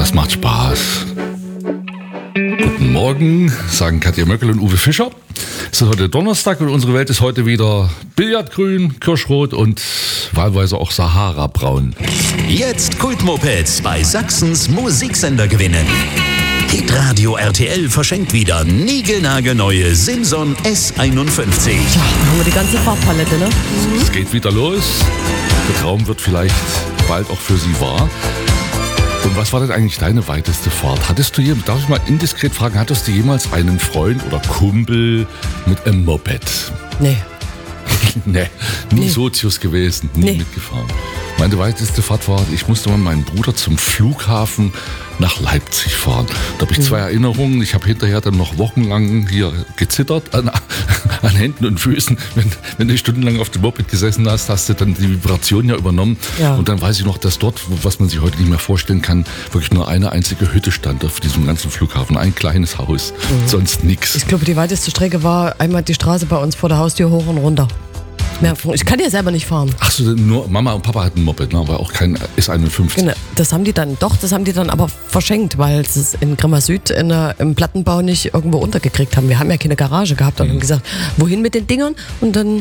Das macht Spaß. Guten Morgen, sagen Katja Möckel und Uwe Fischer. Es ist heute Donnerstag und unsere Welt ist heute wieder Billardgrün, Kirschrot und wahlweise auch Sahara-braun. Jetzt Kultmopeds bei Sachsens Musiksender gewinnen. Hitradio RTL verschenkt wieder niegelnagelneue Simson S51. Ja, haben wir die ganze Farbpalette, ne? Es geht wieder los. Der Traum wird vielleicht bald auch für Sie wahr. Und was war denn eigentlich deine weiteste Fahrt? Darf ich mal indiskret fragen, hattest du jemals einen Freund oder Kumpel mit einem Moped? Nee. Nie Sozius gewesen, nie mitgefahren. Meine weiteste Fahrt war, ich musste mal meinen Bruder zum Flughafen nach Leipzig fahren. Da habe ich zwei Erinnerungen. Ich habe hinterher dann noch wochenlang hier gezittert an Händen und Füßen. Wenn du stundenlang auf dem Moped gesessen hast, hast du dann die Vibration ja übernommen. Ja. Und dann weiß ich noch, dass dort, was man sich heute nicht mehr vorstellen kann, wirklich nur eine einzige Hütte stand auf diesem ganzen Flughafen. Ein kleines Haus, sonst nichts. Ich glaube, die weiteste Strecke war einmal die Straße bei uns vor der Haustür hoch und runter. Ich kann ja selber nicht fahren. Ach so, nur Mama und Papa hatten ein Moped, ne? Aber auch kein S51. Genau, das haben die dann aber verschenkt, weil sie es in Grimma Süd im Plattenbau nicht irgendwo untergekriegt haben. Wir haben ja keine Garage gehabt und haben gesagt, wohin mit den Dingern? Und dann